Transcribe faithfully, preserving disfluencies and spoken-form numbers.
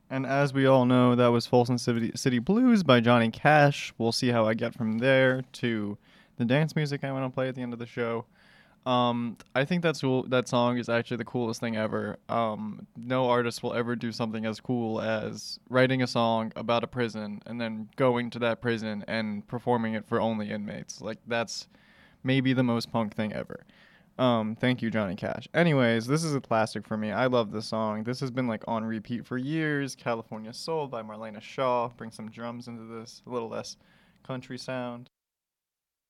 And as we all know, that was Folsom City, City Blues by Johnny Cash. We'll see how I get from there to the dance music I want to play at the end of the show. Um, I think that's cool. That song is actually the coolest thing ever. Um, no artist will ever do something as cool as writing a song about a prison and then going to that prison and performing it for only inmates. Like that's maybe the most punk thing ever. Um, thank you, Johnny Cash. Anyways, this is a classic for me. I love this song. This has been like on repeat for years. California Soul by Marlena Shaw. Bring some drums into this, a little less country sound.